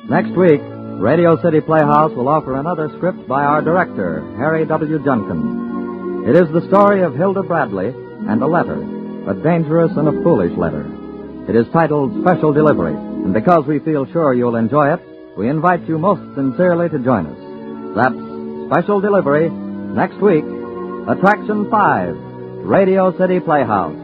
Next week, Radio City Playhouse will offer another script by our director, Harry W. Junkin. It is the story of Hilda Bradley and a letter, a dangerous and a foolish letter. It is titled Special Delivery, and because we feel sure you'll enjoy it, we invite you most sincerely to join us. That's Special Delivery, next week, Attraction 5, Radio City Playhouse.